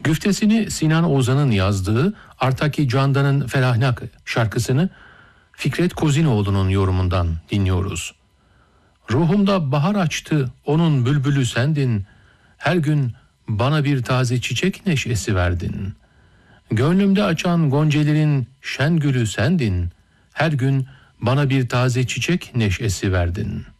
Güftesini Sinan Ozan'ın yazdığı Artaki Candan'ın Felahnak şarkısını Fikret Kozinoğlu'nun yorumundan dinliyoruz. Ruhumda bahar açtı, onun bülbülü sendin. Her gün bana bir taze çiçek neşesi verdin. Gönlümde açan goncelerin şen gülü sendin. Her gün bana bir taze çiçek neşesi verdin.''